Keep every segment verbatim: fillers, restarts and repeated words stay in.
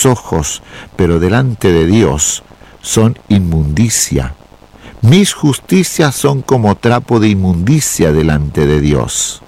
mis ojos, pero delante de Dios son inmundicia. Mis justicias son como trapo de inmundicia delante de Dios.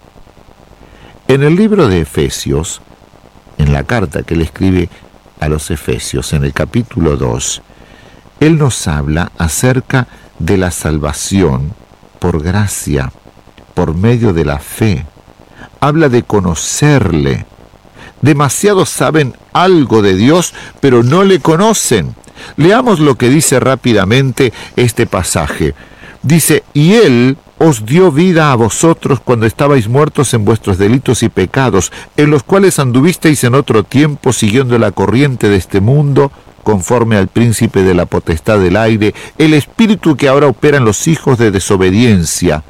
En el libro de Efesios, en la carta que él escribe a los Efesios, en el capítulo dos, él nos habla acerca de la salvación por gracia, por medio de la fe. Habla de conocerle. Demasiados saben algo de Dios, pero no le conocen. Leamos lo que dice rápidamente este pasaje. Dice, y Él os dio vida a vosotros cuando estabais muertos en vuestros delitos y pecados, en los cuales anduvisteis en otro tiempo siguiendo la corriente de este mundo, conforme al príncipe de la potestad del aire, el espíritu que ahora opera en los hijos de desobediencia,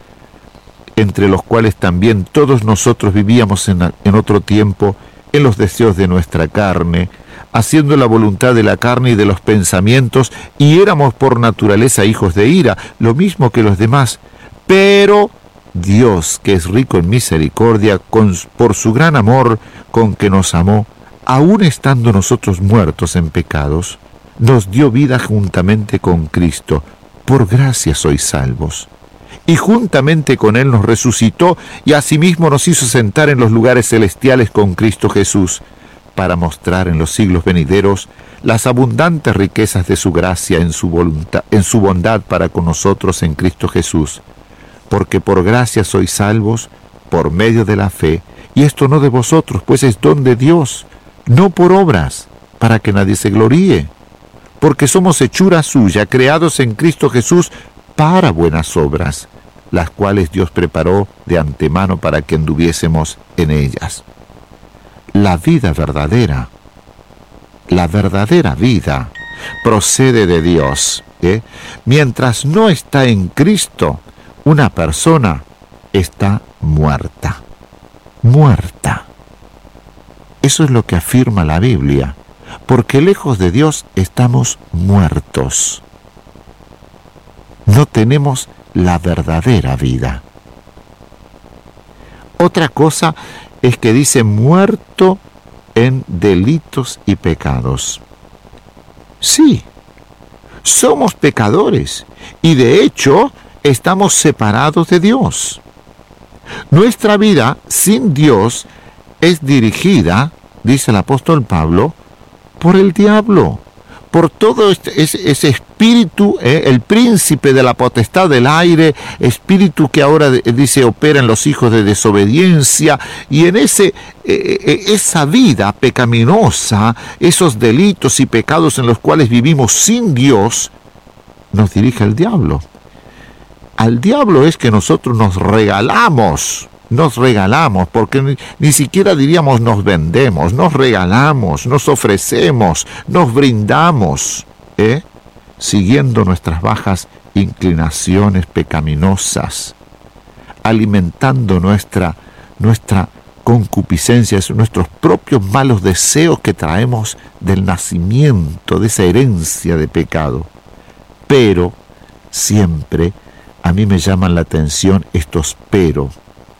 entre los cuales también todos nosotros vivíamos en, en otro tiempo, en los deseos de nuestra carne, haciendo la voluntad de la carne y de los pensamientos, y éramos por naturaleza hijos de ira, lo mismo que los demás. Pero Dios, que es rico en misericordia, con, por su gran amor con que nos amó, aun estando nosotros muertos en pecados, nos dio vida juntamente con Cristo. Por gracia sois salvos. Y juntamente con Él nos resucitó y asimismo nos hizo sentar en los lugares celestiales con Cristo Jesús, para mostrar en los siglos venideros las abundantes riquezas de su gracia en su voluntad, en su bondad para con nosotros en Cristo Jesús. Porque por gracia sois salvos, por medio de la fe, y esto no de vosotros, pues es don de Dios, no por obras, para que nadie se gloríe. Porque somos hechura suya, creados en Cristo Jesús para buenas obras, las cuales Dios preparó de antemano para que anduviésemos en ellas. La vida verdadera, la verdadera vida, procede de Dios. ¿eh? Mientras no está en Cristo, una persona está muerta. Muerta. Eso es lo que afirma la Biblia, porque lejos de Dios estamos muertos. No tenemos la verdadera vida. Otra cosa es que dice muerto en delitos y pecados. Sí, somos pecadores y de hecho estamos separados de Dios. Nuestra vida sin Dios es dirigida, dice el apóstol Pablo, por el diablo, por todo este, ese, ese espíritu, eh, el príncipe de la potestad del aire, espíritu que ahora dice opera en los hijos de desobediencia, y en ese, eh, esa vida pecaminosa, esos delitos y pecados en los cuales vivimos sin Dios, nos dirige el diablo. Al diablo es que nosotros nos regalamos, nos regalamos, porque ni, ni siquiera diríamos nos vendemos, nos regalamos, nos ofrecemos, nos brindamos, ¿eh? siguiendo nuestras bajas inclinaciones pecaminosas, alimentando nuestra, nuestra concupiscencia, nuestros propios malos deseos que traemos del nacimiento, de esa herencia de pecado. Pero siempre a mí me llaman la atención estos pero.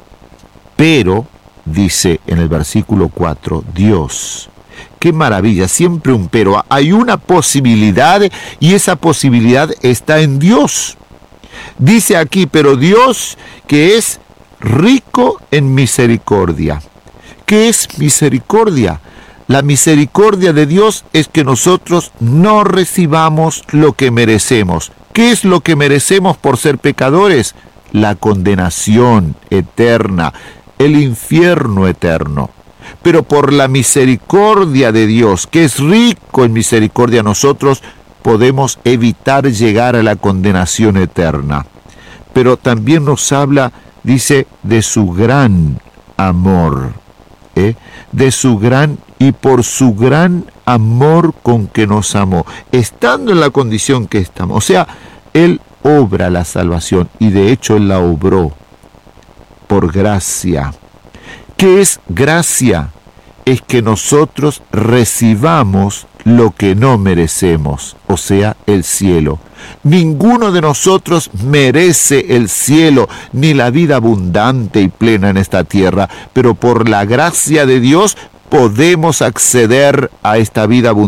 Pero, dice en el versículo cuatro, Dios. ¡Qué maravilla! Siempre un pero. Hay una posibilidad y esa posibilidad está en Dios. Dice aquí, pero Dios que es rico en misericordia. ¿Qué es misericordia? La misericordia de Dios es que nosotros no recibamos lo que merecemos. ¿Qué es lo que merecemos por ser pecadores? La condenación eterna, el infierno eterno. Pero por la misericordia de Dios, que es rico en misericordia, nosotros podemos evitar llegar a la condenación eterna. Pero también nos habla, dice, de su gran amor, ¿eh? de su gran y por su gran amor con que nos amó, estando en la condición que estamos. O sea, Él obra la salvación y de hecho Él la obró por gracia. ¿Qué es gracia? Es que nosotros recibamos lo que no merecemos, o sea, el cielo. Ninguno de nosotros merece el cielo, ni la vida abundante y plena en esta tierra, pero por la gracia de Dios podemos acceder a esta vida abundante.